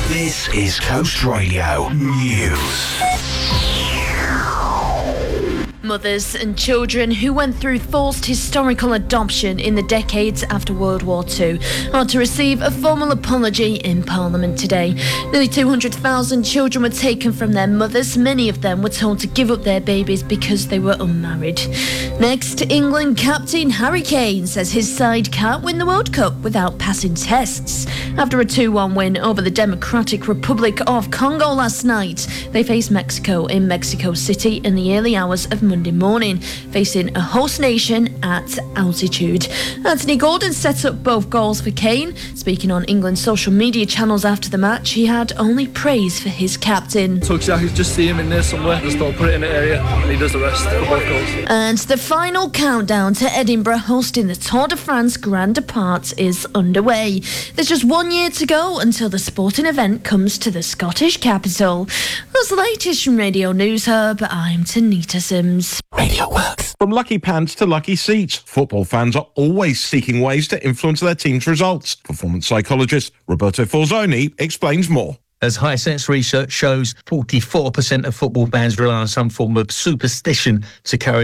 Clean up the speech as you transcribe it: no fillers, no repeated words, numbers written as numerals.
This is Coast Radio News. Mothers and children who went through forced historical adoption in the decades after World War II are to receive a formal apology in Parliament today. Nearly 200,000 children were taken from their mothers. Many of them were told to give up their babies because they were unmarried. Next, England captain Harry Kane says his side can't win the World Cup without passing tests. After a 2-1 win over the Democratic Republic of Congo last night, they face Mexico in Mexico City in the early hours of Monday morning, facing a host nation at altitude. Anthony Gordon set up both goals for Kane. Speaking on England's social media channels after the match, he had only praise for his captain. So exactly, just see him in there somewhere, just don't put it in the area, and he does the rest for both goals. And the final countdown to Edinburgh hosting the Tour de France Grand Depart is underway. There's just 1 year to go until the sporting event comes to the Scottish capital. That's the latest from Radio News Hub. I'm Tanita Sims. Radio Works. From lucky pants to lucky seats, football fans are always seeking ways to influence their team's results. Performance psychologist Roberto Falzoni explains more. As Hisense research shows, 44% of football fans rely on some form of superstition to carry